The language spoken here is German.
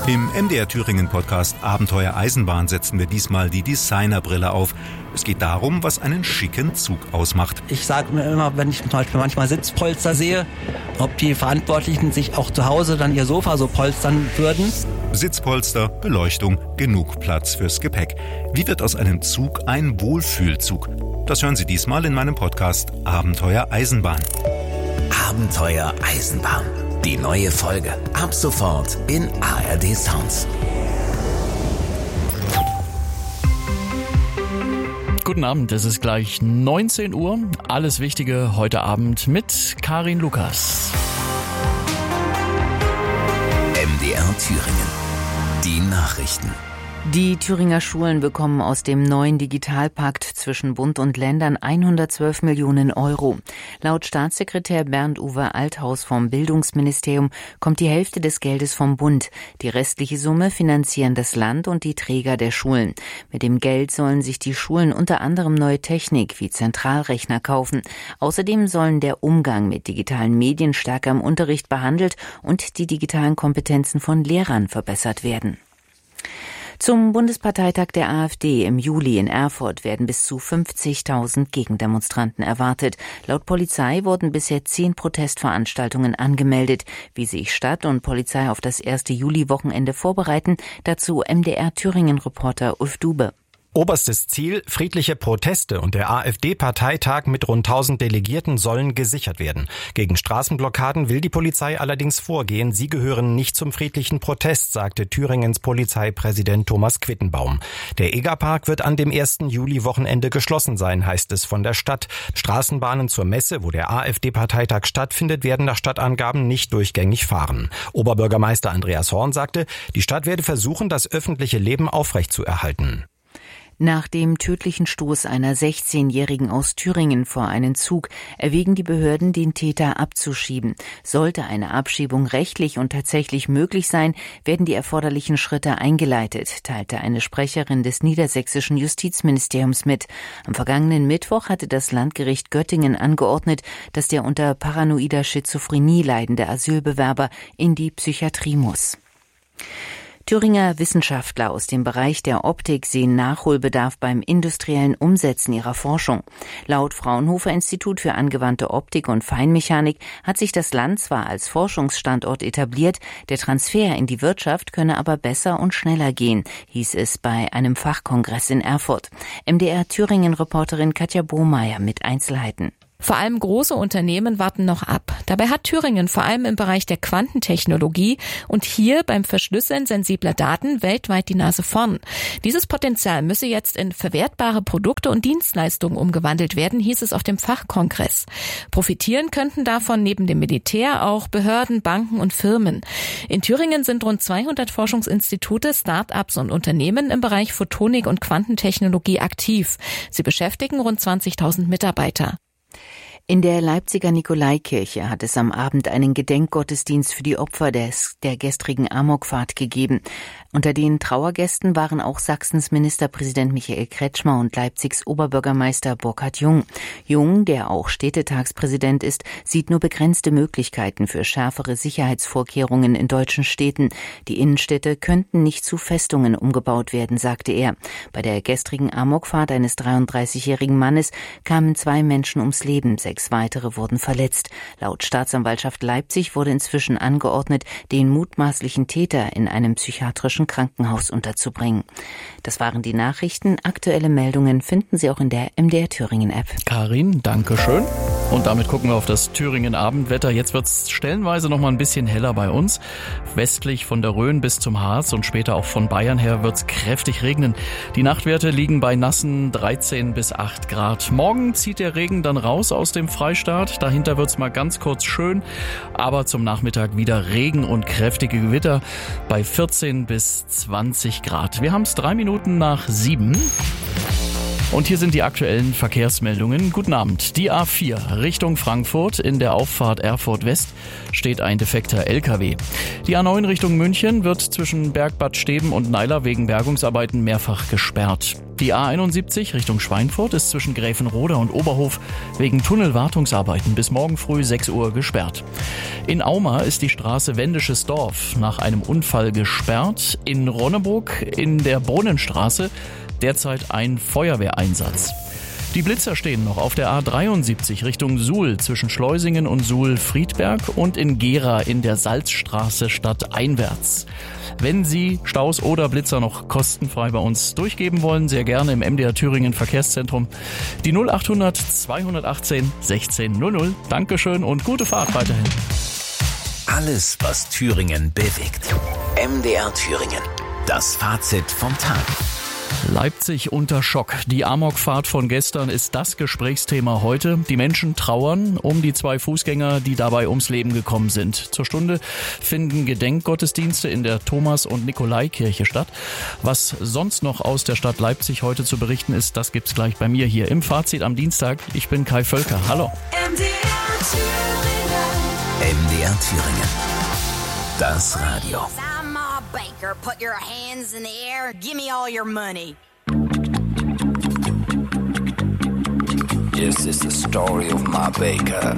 Im MDR Thüringen Podcast Abenteuer Eisenbahn setzen wir diesmal die Designerbrille auf. Es geht darum, was einen schicken Zug ausmacht. Ich sage mir immer, wenn ich zum Beispiel manchmal Sitzpolster sehe, ob die Verantwortlichen sich auch zu Hause dann ihr Sofa so polstern würden. Sitzpolster, Beleuchtung, genug Platz fürs Gepäck. Wie wird aus einem Zug ein Wohlfühlzug? Das hören Sie diesmal in meinem Podcast Abenteuer Eisenbahn. Abenteuer Eisenbahn. Die neue Folge ab sofort in ARD Sounds. Guten Abend, es ist gleich 19 Uhr. Alles Wichtige heute Abend mit Karin Lukas. MDR Thüringen. Die Nachrichten. Die Thüringer Schulen bekommen aus dem neuen Digitalpakt zwischen Bund und Ländern 112 Millionen Euro. Laut Staatssekretär Bernd-Uwe Althaus vom Bildungsministerium kommt die Hälfte des Geldes vom Bund. Die restliche Summe finanzieren das Land und die Träger der Schulen. Mit dem Geld sollen sich die Schulen unter anderem neue Technik wie Zentralrechner kaufen. Außerdem sollen der Umgang mit digitalen Medien stärker im Unterricht behandelt und die digitalen Kompetenzen von Lehrern verbessert werden. Zum Bundesparteitag der AfD im Juli in Erfurt werden bis zu 50.000 Gegendemonstranten erwartet. Laut Polizei wurden bisher 10 Protestveranstaltungen angemeldet. Wie sich Stadt und Polizei auf das 1. Juli-Wochenende vorbereiten, dazu MDR Thüringen-Reporter Ulf Dube. Oberstes Ziel, friedliche Proteste und der AfD-Parteitag mit rund 1000 Delegierten sollen gesichert werden. Gegen Straßenblockaden will die Polizei allerdings vorgehen. Sie gehören nicht zum friedlichen Protest, sagte Thüringens Polizeipräsident Thomas Quittenbaum. Der Egerpark wird an dem 1. Juli-Wochenende geschlossen sein, heißt es von der Stadt. Straßenbahnen zur Messe, wo der AfD-Parteitag stattfindet, werden nach Stadtangaben nicht durchgängig fahren. Oberbürgermeister Andreas Horn sagte, die Stadt werde versuchen, das öffentliche Leben aufrechtzuerhalten. Nach dem tödlichen Stoß einer 16-Jährigen aus Thüringen vor einen Zug erwägen die Behörden, den Täter abzuschieben. Sollte eine Abschiebung rechtlich und tatsächlich möglich sein, werden die erforderlichen Schritte eingeleitet, teilte eine Sprecherin des niedersächsischen Justizministeriums mit. Am vergangenen Mittwoch hatte das Landgericht Göttingen angeordnet, dass der unter paranoider Schizophrenie leidende Asylbewerber in die Psychiatrie muss. Thüringer Wissenschaftler aus dem Bereich der Optik sehen Nachholbedarf beim industriellen Umsetzen ihrer Forschung. Laut Fraunhofer Institut für angewandte Optik und Feinmechanik hat sich das Land zwar als Forschungsstandort etabliert, der Transfer in die Wirtschaft könne aber besser und schneller gehen, hieß es bei einem Fachkongress in Erfurt. MDR Thüringen-Reporterin Katja Bohmeier mit Einzelheiten. Vor allem große Unternehmen warten noch ab. Dabei hat Thüringen vor allem im Bereich der Quantentechnologie und hier beim Verschlüsseln sensibler Daten weltweit die Nase vorn. Dieses Potenzial müsse jetzt in verwertbare Produkte und Dienstleistungen umgewandelt werden, hieß es auf dem Fachkongress. Profitieren könnten davon neben dem Militär auch Behörden, Banken und Firmen. In Thüringen sind rund 200 Forschungsinstitute, Start-ups und Unternehmen im Bereich Photonik und Quantentechnologie aktiv. Sie beschäftigen rund 20.000 Mitarbeiter. In der Leipziger Nikolaikirche hat es am Abend einen Gedenkgottesdienst für die Opfer der gestrigen Amokfahrt gegeben. Unter den Trauergästen waren auch Sachsens Ministerpräsident Michael Kretschmer und Leipzigs Oberbürgermeister Burkhard Jung. Jung, der auch Städtetagspräsident ist, sieht nur begrenzte Möglichkeiten für schärfere Sicherheitsvorkehrungen in deutschen Städten. Die Innenstädte könnten nicht zu Festungen umgebaut werden, sagte er. Bei der gestrigen Amokfahrt eines 33-jährigen Mannes kamen 2 Menschen ums Leben, 6 weitere wurden verletzt. Laut Staatsanwaltschaft Leipzig wurde inzwischen angeordnet, den mutmaßlichen Täter in einem psychiatrischen Krankenhaus unterzubringen. Das waren die Nachrichten. Aktuelle Meldungen finden Sie auch in der MDR Thüringen App. Karin, danke schön. Und damit gucken wir auf das Thüringen Abendwetter. Jetzt wird es stellenweise noch mal ein bisschen heller bei uns. Westlich von der Rhön bis zum Harz und später auch von Bayern her wird es kräftig regnen. Die Nachtwerte liegen bei nassen 13 bis 8 Grad. Morgen zieht der Regen dann raus aus dem Freistaat. Dahinter wird es mal ganz kurz schön. Aber zum Nachmittag wieder Regen und kräftige Gewitter bei 14 bis 20 Grad. Wir haben es 3 Minuten nach 7. Und hier sind die aktuellen Verkehrsmeldungen. Guten Abend. Die A4 Richtung Frankfurt in der Auffahrt Erfurt West steht ein defekter LKW. Die A9 Richtung München wird zwischen Bergbad Steben und Neiler wegen Bergungsarbeiten mehrfach gesperrt. Die A71 Richtung Schweinfurt ist zwischen Gräfenroda und Oberhof wegen Tunnelwartungsarbeiten bis morgen früh 6 Uhr gesperrt. In Auma ist die Straße Wendisches Dorf nach einem Unfall gesperrt. In Ronneburg in der Brunnenstraße derzeit ein Feuerwehreinsatz. Die Blitzer stehen noch auf der A73 Richtung Suhl zwischen Schleusingen und Suhl-Friedberg und in Gera in der Salzstraße stadteinwärts. Wenn Sie Staus oder Blitzer noch kostenfrei bei uns durchgeben wollen, sehr gerne im MDR Thüringen Verkehrszentrum. Die 0800 218 1600. Dankeschön und gute Fahrt weiterhin. Alles, was Thüringen bewegt. MDR Thüringen. Das Fazit vom Tag. Leipzig unter Schock. Die Amokfahrt von gestern ist das Gesprächsthema heute. Die Menschen trauern um die 2 Fußgänger, die dabei ums Leben gekommen sind. Zur Stunde finden Gedenkgottesdienste in der Thomas- und Nikolaikirche statt. Was sonst noch aus der Stadt Leipzig heute zu berichten ist, das gibt's gleich bei mir hier im Fazit am Dienstag. Ich bin Kai Völker. Hallo. MDR Thüringen. Das Radio. Baker, put your hands in the air, give me all your money. This is the story of my baker.